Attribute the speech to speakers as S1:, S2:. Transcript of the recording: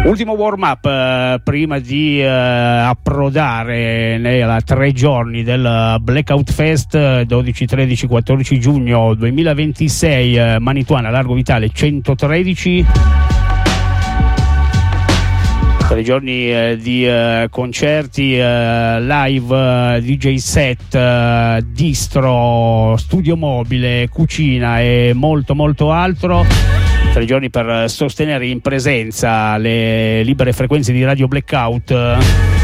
S1: Ultimo warm up prima di approdare nei 3 giorni del Blackout Fest, 12, 13, 14 giugno 2026, Manituana, Largo Vitale 113. 3 giorni di concerti, live, DJ set, distro, studio mobile, cucina e molto molto altro. 3 giorni per sostenere in presenza le libere frequenze di Radio Blackout.